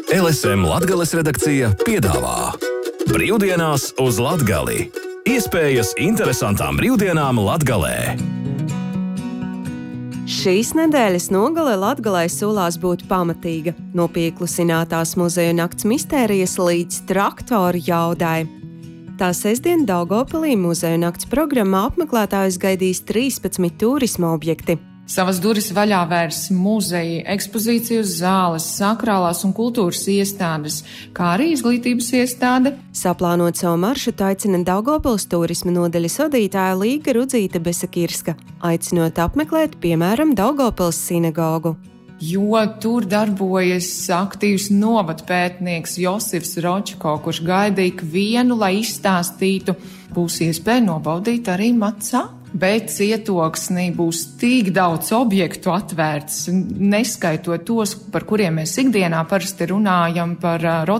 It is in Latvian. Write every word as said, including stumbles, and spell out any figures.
L S M Latgales redakcija piedāvā Brīvdienās uz Latgali. Iespējas interesantām brīvdienām Latgalē. Šīs nedēļas nogale Latgalē sulās būt pamatīga. No pieklusinātās muzeja nakts mistērijas līdz traktoru jaudai. Tā sestdien Daugavpilī muzeja nakts programmā apmeklētājus gaidīs trīspadsmit turisma objekti. Savas durvis vaļā vērs muzeji, ekspozīcijas zāles, sakrālās un kultūras iestādes, kā arī izglītības iestāde. Saplānot savu maršrutu aicina Daugavpils turisma nodaļas vadītāja Līga Rudzīte Besakirska, aicinot apmeklēt, piemēram, Daugavpils sinagogu. Jo tur darbojas aktīvs novadpētnieks Josifs Ročko, kurš gaida ikvienu, lai izstāstītu. Būs iespēja nobaudīt arī macā. Bet cietoksnī būs tik daudz objektu atvērts, neskaitot tos, par kuriem mēs ikdienā parasti runājam, par